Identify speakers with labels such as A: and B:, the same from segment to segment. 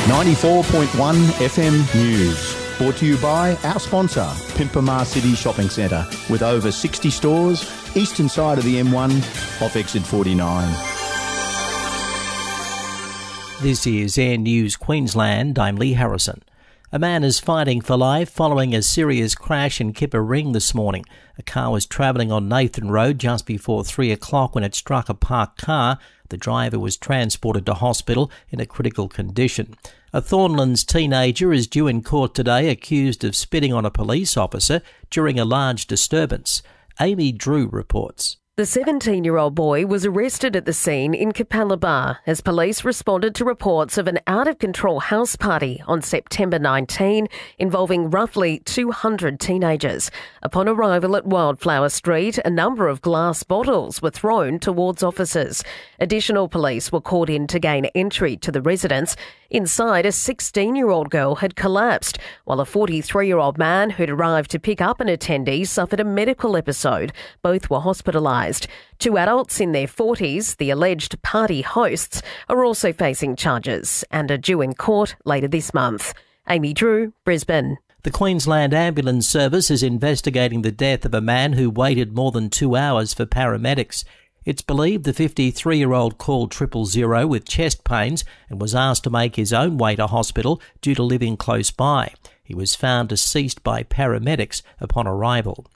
A: 94.1 FM News. Brought to you by our sponsor, Pimpamar City Shopping Centre, with over 60 stores, eastern side of the M1, off exit 49.
B: This is Air News Queensland. I'm Lee Harrison. A man is fighting for life following a serious crash in Kippa Ring this morning. A car was travelling on Nathan Road just before 3 o'clock when it struck a parked car. The driver was transported to hospital in a critical condition. A Thornlands teenager is due in court today accused of spitting on a police officer during a large disturbance. Amy Drew reports.
C: The 17-year-old boy was arrested at the scene in Capalaba as police responded to reports of an out-of-control house party on September 19 involving roughly 200 teenagers. Upon arrival at Wildflower Street, a number of glass bottles were thrown towards officers. Additional police were called in to gain entry to the residence. Inside, a 16-year-old girl had collapsed, while a 43-year-old man who'd arrived to pick up an attendee suffered a medical episode. Both were hospitalised. Two adults in their 40s, the alleged party hosts, are also facing charges and are due in court later this month. Amy Drew, Brisbane.
B: The Queensland Ambulance Service is investigating the death of a man who waited more than 2 hours for paramedics. It's believed the 53-year-old called 000 with chest pains and was asked to make his own way to hospital due to living close by. He was found deceased by paramedics upon arrival.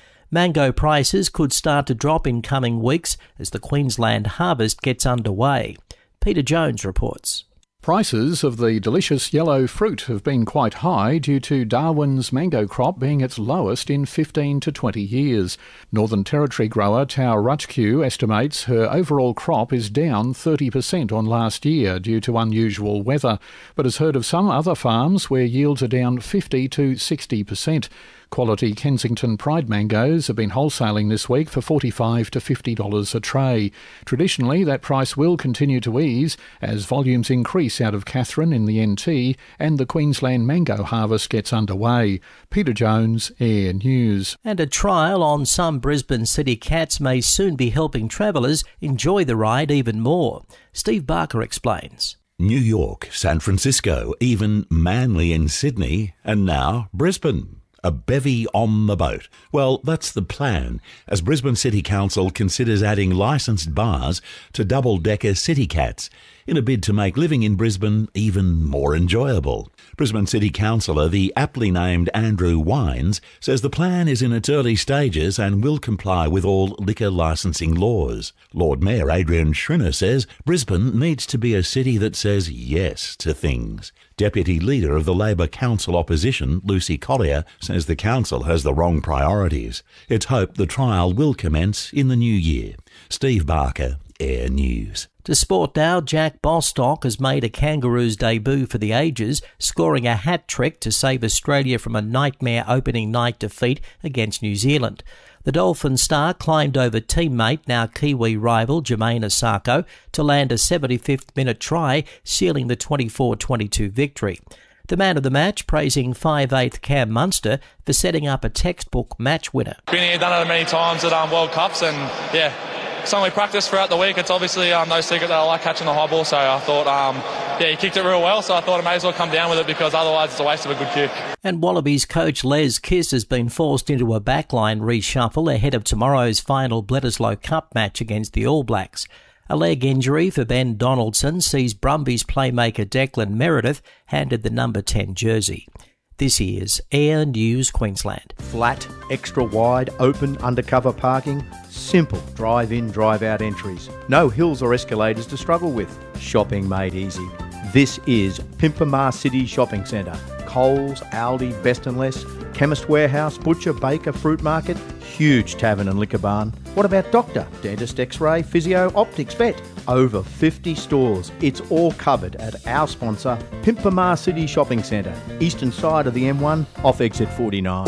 B: Mango prices could start to drop in coming weeks as the Queensland harvest gets underway. Peter Jones reports.
D: Prices of the delicious yellow fruit have been quite high due to Darwin's mango crop being its lowest in 15 to 20 years. Northern Territory grower Tau Rutchq estimates her overall crop is down 30% on last year due to unusual weather, but has heard of some other farms where yields are down 50 to 60%. Quality Kensington Pride mangoes have been wholesaling this week for $45 to $50 a tray. Traditionally, that price will continue to ease as volumes increase out of Katherine in the NT and the Queensland mango harvest gets underway. Peter Jones, Air News.
B: And a trial on some Brisbane city cats may soon be helping travellers enjoy the ride even more. Steve Barker explains.
E: New York, San Francisco, even Manly in Sydney, and now Brisbane. A bevy on the boat. Well, that's the plan, as Brisbane City Council considers adding licensed bars to double-decker city cats in a bid to make living in Brisbane even more enjoyable. Brisbane City Councillor, the aptly named Andrew Wines, says the plan is in its early stages and will comply with all liquor licensing laws. Lord Mayor Adrian Schrinner says Brisbane needs to be a city that says yes to things. Deputy Leader of the Labor Council Opposition, Lucy Collier, says the council has the wrong priorities. It's hoped the trial will commence in the new year. Steve Barker, Air News.
B: To sport now, Jack Bostock has made a Kangaroos debut for the ages, scoring a hat-trick to save Australia from a nightmare opening night defeat against New Zealand. The Dolphin star climbed over teammate, now Kiwi rival Jermaine Osako, to land a 75th minute try, sealing the 24-22 victory. The man of the match praising 5'8" Cam Munster for setting up a textbook match winner.
F: Been here, done it many times at World Cups, and yeah, something we practice throughout the week. It's obviously no secret that I like catching the high ball, so I thought, he kicked it real well, so I thought I may as well come down with it because otherwise it's a waste of a good kick.
B: And Wallabies coach Les Kiss has been forced into a backline reshuffle ahead of tomorrow's final Bledisloe Cup match against the All Blacks. A leg injury for Ben Donaldson sees Brumbies playmaker Declan Meredith handed the number 10 jersey. This is Air News Queensland.
A: Flat, extra wide, open, undercover parking. Simple drive-in, drive-out entries. No hills or escalators to struggle with. Shopping made easy. This is Pimpamar City Shopping Centre. Coles, Aldi, Best & Less, Chemist Warehouse, Butcher, Baker, Fruit Market, huge tavern and liquor barn. What about doctor, dentist, x-ray, physio, optics, vet? Over 50 stores. It's all covered at our sponsor, Pimpamar City Shopping Centre, eastern side of the M1, off exit 49.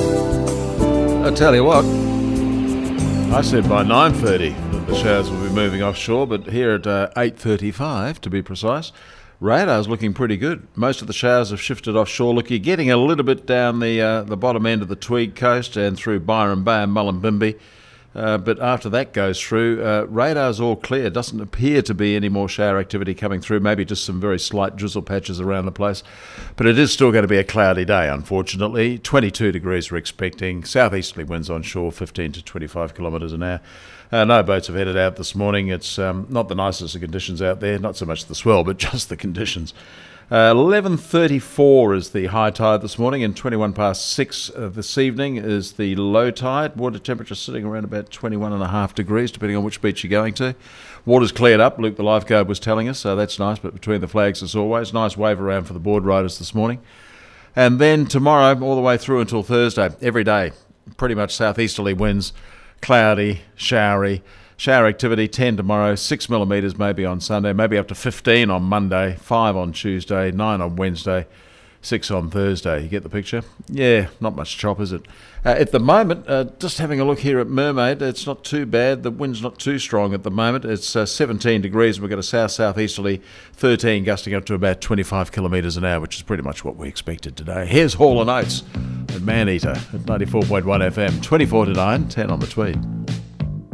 G: I'll tell you what, I said by 9:30 that the showers will be moving offshore, but here at 8:35 to be precise, radar's looking pretty good. Most of the showers have shifted offshore. Look, you're getting a little bit down the bottom end of the Tweed coast and through Byron Bay and Mullumbimby. But after that goes through, radar's all clear. Doesn't appear to be any more shower activity coming through, maybe just some very slight drizzle patches around the place. But it is still going to be a cloudy day, unfortunately. 22 degrees we're expecting. Southeasterly winds on shore, 15 to 25 kilometres an hour. No boats have headed out this morning. It's not the nicest of conditions out there, not so much the swell, but just the conditions. 11:34 is the high tide this morning, and 21 past 6 this evening is the low tide. Water temperature sitting around about 21.5 degrees, depending on which beach you're going to. Water's cleared up, Luke the lifeguard was telling us, so that's nice, but between the flags as always. Nice wave around for the board riders this morning. And then tomorrow, all the way through until Thursday, every day, pretty much southeasterly winds, cloudy, showery. Shower activity 10 tomorrow, 6 millimetres maybe on Sunday, maybe up to 15 on Monday, 5 on Tuesday, 9 on Wednesday, 6 on Thursday. You get the picture? Yeah, not much chop, is it? At the moment, just having a look here at Mermaid, it's not too bad. The wind's not too strong at the moment. It's 17 degrees. We've got a south-southeasterly 13 gusting up to about 25 kilometres an hour, which is pretty much what we expected today. Here's Hall & Oates at Maneater at 94.1 FM, 24 to 9, 10 on the Tweed.